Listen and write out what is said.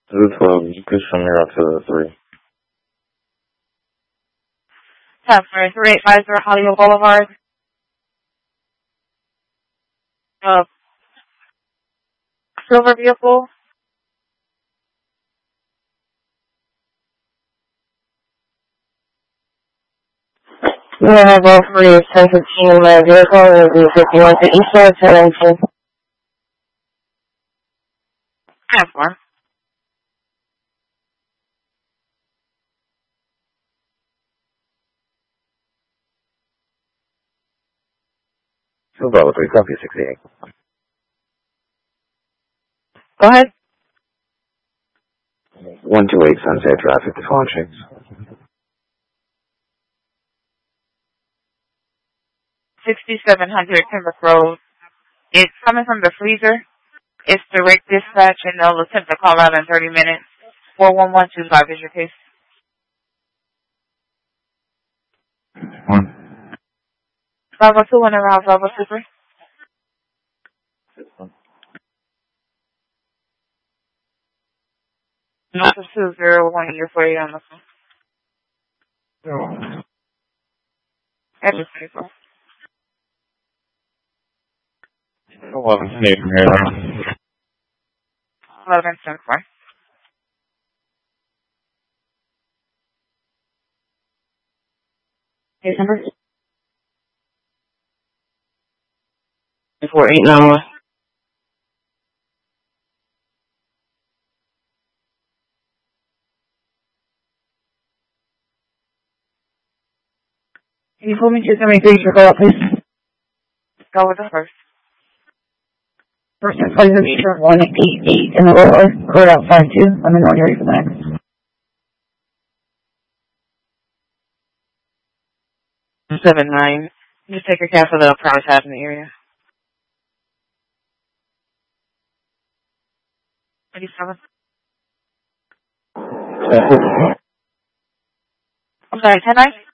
To the 12, you push from here up to the 3. Tap for 3850 Hollywood Boulevard. Silver vehicle. You have all three of 1015 vehicle and the 51 to east side, 1019. Tap for. Bravo 3, copy 68. Go ahead. 128 Sunset Traffic to Fonchix. 6700 Pembroke Road. It's coming from the freezer. It's direct dispatch, and they'll attempt to call out in 30 minutes. 41125 is your case. 1. 502 and around 503. No, 201, you're 48 on the phone. Address 24. 11, from here. 1174. Case number? 4891. Can you pull me to 73 for call, please? Go with the first. First and please register 188 in the lower, code out 52. Let me know when you're ready for the next. 79. Just take your cab for the private tab in the area. 87. I'm sorry, 10-9?